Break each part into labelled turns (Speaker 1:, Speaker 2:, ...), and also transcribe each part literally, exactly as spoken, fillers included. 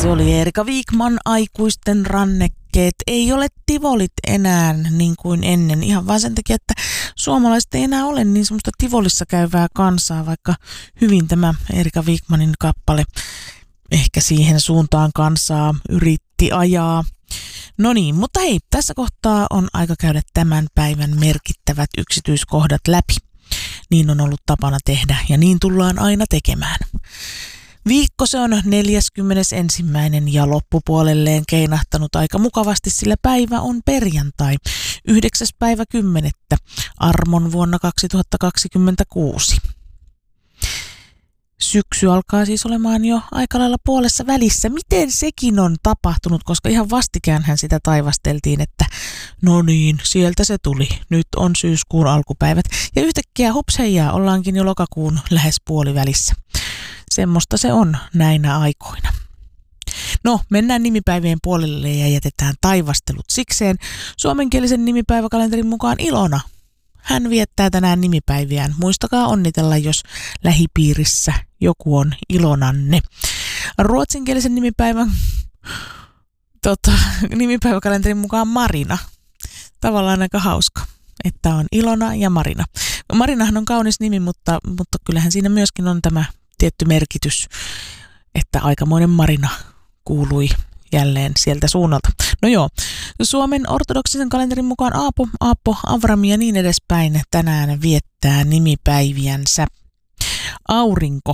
Speaker 1: Se oli Erika Wikman, Aikuisten rannekkeet. Ei ole tivolit enää niin kuin ennen, ihan vaan sen takia, että suomalaiset ei enää ole niin semmoista tivolissa käyvää kansaa, vaikka hyvin tämä Erika Wikmanin kappale ehkä siihen suuntaan kansaa yritti ajaa. No niin, mutta hei, tässä kohtaa on aika käydä tämän päivän merkittävät yksityiskohdat läpi. Niin on ollut tapana tehdä ja niin tullaan aina tekemään. Viikko se on neljäskymmenesensimmäinen ja loppupuolelleen keinahtanut aika mukavasti, sillä päivä on perjantai, yhdeksäs päivä kymmenettä, armon vuonna kaksituhattakaksikymmentäkuusi. Syksy alkaa siis olemaan jo aika lailla puolessa välissä. Miten sekin on tapahtunut, koska ihan vastikäänhän sitä taivasteltiin, että no niin, sieltä se tuli. Nyt on syyskuun alkupäivät. Ja yhtäkkiä hups heijaa, ollaankin jo lokakuun lähes puolivälissä. Semmoista se on näinä aikoina. No, mennään nimipäivien puolelle ja jätetään taivastelut sikseen. Suomenkielisen nimipäiväkalenterin mukaan Ilona. Hän viettää tänään nimipäiviään. Muistakaa onnitella, jos lähipiirissä joku on Ilonanne. Ruotsinkielisen nimipäivän tota, nimipäiväkalenterin mukaan Marina. Tavallaan aika hauska, että on Ilona ja Marina. Marinahan on kaunis nimi, mutta, mutta kyllähän siinä myöskin on tämä tietty merkitys, että aikamoinen Marina kuului jälleen sieltä suunnalta. No joo, Suomen ortodoksisen kalenterin mukaan Aapo, Aappo, Avrami ja niin edespäin tänään viettää nimipäiviänsä. Aurinko.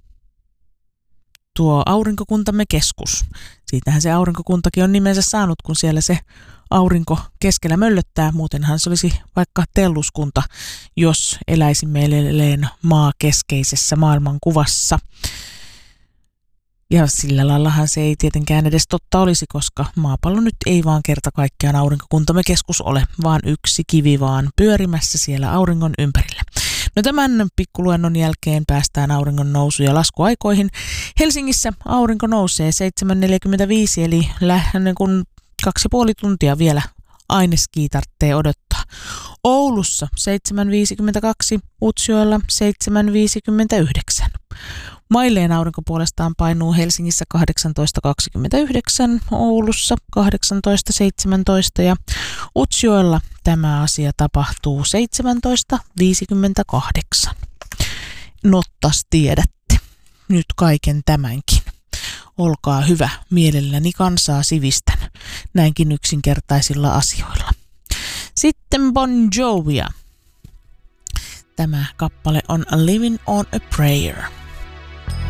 Speaker 1: Tuo aurinkokuntamme keskus. Siitähän se aurinkokuntakin on nimensä saanut, kun siellä se aurinko keskellä möllöttää. Muutenhan se olisi vaikka telluskunta, jos eläisimme edelleen maakeskeisessä maailmankuvassa. Ja sillä laillahan se ei tietenkään edes totta olisi, koska maapallo nyt ei vaan kerta kaikkiaan aurinkokuntamme keskus ole, vaan yksi kivi vaan pyörimässä siellä auringon ympärillä. No tämän pikkuluennon jälkeen päästään auringon nousu- ja laskuaikoihin. Helsingissä aurinko nousee seitsemän neljäkymmentäviisi, eli lähinnä kun kaksi ja puoli tuntia vielä aineskii tarvitsee odottaa. Oulussa seitsemän viisikymmentäkaksi, Utsjoella seitsemän viisikymmentäyhdeksän. Mailleen aurinko puolestaan painuu Helsingissä kahdeksantoista kaksikymmentäyhdeksän, Oulussa kahdeksantoista seitsemäntoista ja Utsjoella tämä asia tapahtuu seitsemäntoista viisikymmentäkahdeksan. Nottas tiedätte nyt kaiken tämänkin. Olkaa hyvä, mielelläni kansaa sivistän näinkin yksinkertaisilla asioilla. Sitten Bon Jovia. Tämä kappale on Living on a Prayer.